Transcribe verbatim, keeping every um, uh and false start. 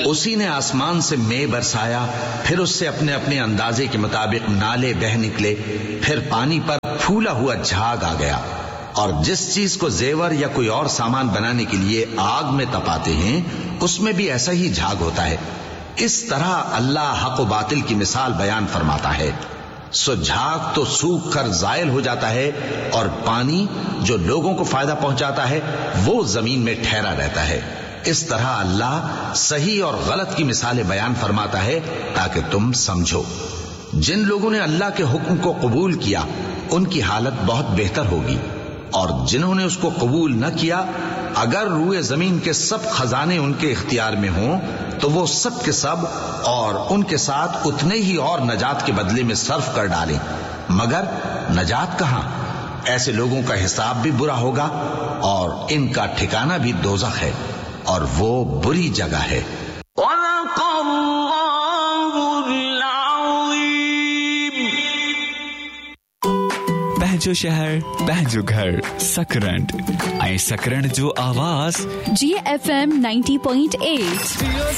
اسی نے آسمان سے مے برسایا، پھر اس سے اپنے اپنے اندازے کے مطابق نالے بہہ نکلے، پھر پانی پر پھولا ہوا جھاگ آ گیا۔ اور جس چیز کو زیور یا کوئی اور سامان بنانے کے لیے آگ میں تپاتے ہیں اس میں بھی ایسا ہی جھاگ ہوتا ہے۔ اس طرح اللہ حق و باطل کی مثال بیان فرماتا ہے۔ سو جھاگ تو سوکھ کر زائل ہو جاتا ہے، اور پانی جو لوگوں کو فائدہ پہنچاتا ہے وہ زمین میں ٹھہرا رہتا ہے۔ اس طرح اللہ صحیح اور غلط کی مثالیں بیان فرماتا ہے تاکہ تم سمجھو۔ جن لوگوں نے اللہ کے حکم کو قبول کیا ان کی حالت بہت بہتر ہوگی، اور جنہوں نے اس کو قبول نہ کیا اگر روئے زمین کے سب خزانے ان کے اختیار میں ہوں تو وہ سب کے سب اور ان کے ساتھ اتنے ہی اور نجات کے بدلے میں صرف کر ڈالیں، مگر نجات کہاں؟ ایسے لوگوں کا حساب بھی برا ہوگا اور ان کا ٹھکانہ بھی دوزخ ہے، اور وہ بری جگہ ہے۔ پہنچو شہر پہنچو گھر سکرنٹ آئی سکرنٹ جو آواز جی F M ninety point eight